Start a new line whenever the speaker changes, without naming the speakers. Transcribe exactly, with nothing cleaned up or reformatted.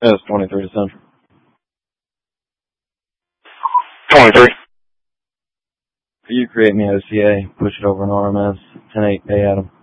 That's twenty-three to Central.
twenty-three.
You create me O C A, push it over an R M S, ten eight, pay Adam.